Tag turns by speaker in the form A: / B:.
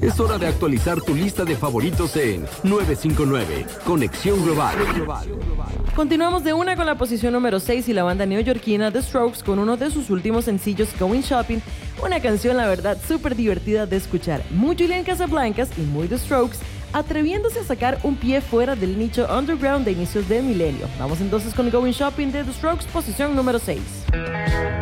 A: Es hora de actualizar tu lista de favoritos en 959, Conexión Global.
B: Continuamos de una con la posición número 6 y la banda neoyorquina The Strokes con uno de sus últimos sencillos, Going Shopping, una canción la verdad súper divertida de escuchar, muy Julian Casablancas y muy The Strokes, atreviéndose a sacar un pie fuera del nicho underground de inicios de milenio. Vamos entonces con Going Shopping de The Strokes, posición número 6.